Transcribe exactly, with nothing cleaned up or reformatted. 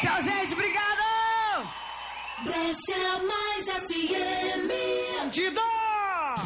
Tchau, gente, obrigado! Desce a mais F M. Te dou!